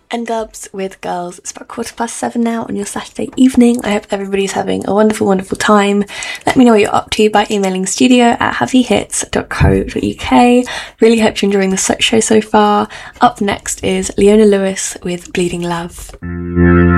And Dubs with Girls. It's about 7:15 now on your Saturday evening. I hope everybody's having a wonderful, wonderful time. Let me know what you're up to by emailing studio@heavyhits.co.uk. Really hope you're enjoying the show so far. Up next is Leona Lewis with Bleeding Love.